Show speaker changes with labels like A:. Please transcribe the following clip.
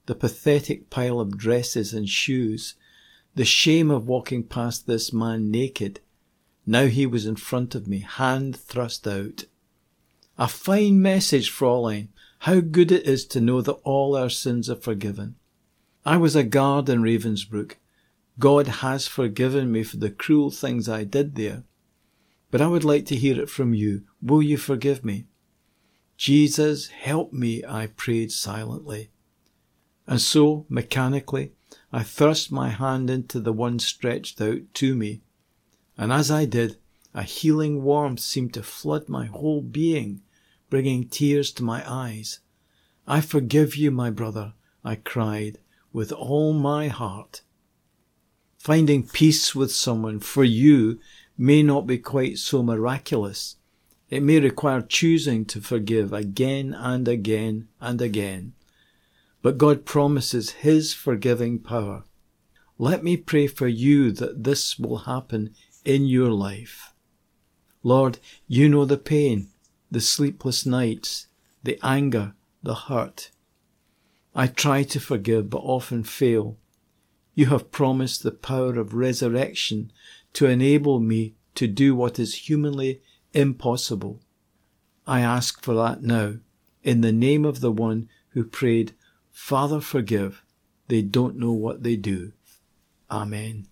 A: the pathetic pile of dresses and shoes, the shame of walking past this man naked. Now he was in front of me, hand thrust out. A fine message, Fräulein. How good it is to know that all our sins are forgiven. I was a guard in Ravensbrück. God has forgiven me for the cruel things I did there. But I would like to hear it from you. Will you forgive me? Jesus, help me, I prayed silently. And so, mechanically, I thrust my hand into the one stretched out to me. And as I did, a healing warmth seemed to flood my whole being, bringing tears to my eyes. I forgive you, my brother, I cried, with all my heart. Finding peace with someone for you may not be quite so miraculous. It may require choosing to forgive again and again and again. But God promises His forgiving power. Let me pray for you that this will happen in your life. Lord, you know the pain, the sleepless nights, the anger, the hurt. I try to forgive but often fail. You have promised the power of resurrection to enable me to do what is humanly impossible. I ask for that now, in the name of the one who prayed, Father, forgive, they don't know what they do. Amen.